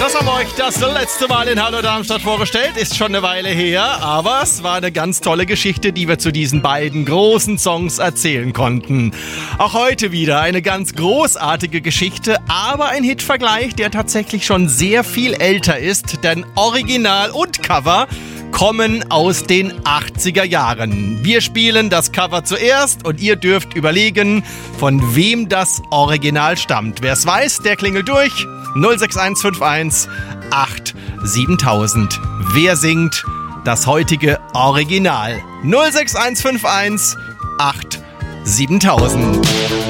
Das haben wir euch das letzte Mal in Hallo Darmstadt vorgestellt. Ist schon eine Weile her, aber es war eine ganz tolle Geschichte, die wir zu diesen beiden großen Songs erzählen konnten. Auch heute wieder eine ganz großartige Geschichte, aber ein Hitvergleich, der tatsächlich schon sehr viel älter ist, denn Original und Cover kommen aus den 80er Jahren. Wir spielen das Cover zuerst und ihr dürft überlegen, von wem das Original stammt. Wer es weiß, der klingelt durch. 06151 87000. Wer singt das heutige Original? 06151 87000.